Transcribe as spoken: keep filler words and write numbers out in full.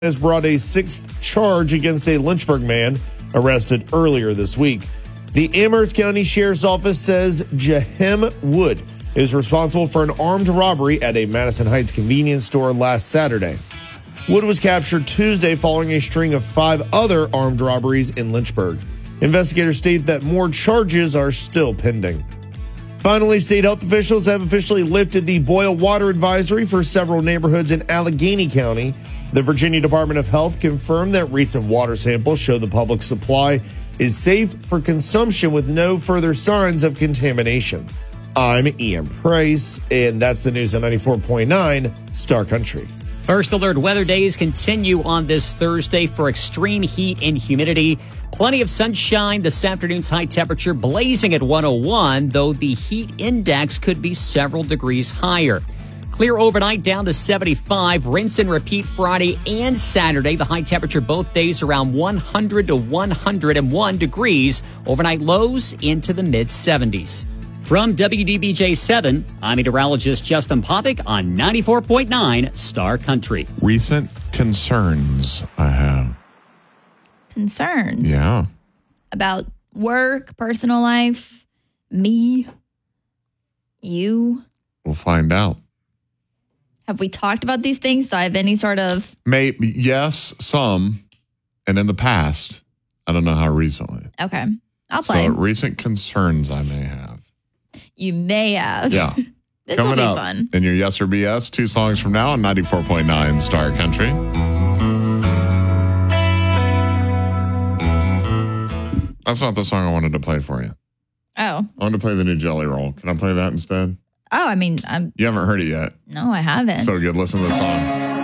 has brought a sixth charge against a Lynchburg man arrested earlier this week. The Amherst County Sheriff's Office says Jahem Wood is responsible for an armed robbery at a Madison Heights convenience store last Saturday. Wood was captured Tuesday following a string of five other armed robberies in Lynchburg. Investigators state that more charges are still pending. Finally, state health officials have officially lifted the boil water advisory for several neighborhoods in Allegheny County. The Virginia Department of Health confirmed that recent water samples show the public supply is safe for consumption with no further signs of contamination. I'm Ian Price, and that's the news on ninety-four point nine Star Country. First alert weather days continue on this Thursday for extreme heat and humidity. Plenty of sunshine. This afternoon's high temperature blazing at one oh one, though the heat index could be several degrees higher. Clear overnight down to seventy-five. Rinse and repeat Friday and Saturday. The high temperature both days around one hundred to one hundred one degrees. Overnight lows into the mid seventies. From W D B J seven, I'm meteorologist Justin Popick on ninety-four point nine Star Country. Recent concerns I have. Concerns? Yeah. About work, personal life, me, you? We'll find out. Have we talked about these things? Do I have any sort of... Maybe, yes, some. And in the past, I don't know how recently. Okay. I'll play. So recent concerns I may have. You may have. Yeah. This Coming will be up fun. in your Yes or B S, two songs from now on ninety-four point nine Star Country. That's not the song I wanted to play for you. Oh. I wanted to play the new Jelly Roll. Can I play that instead? Oh, I mean, I'm... You haven't heard it yet. No, I haven't. So good. Listen to the song.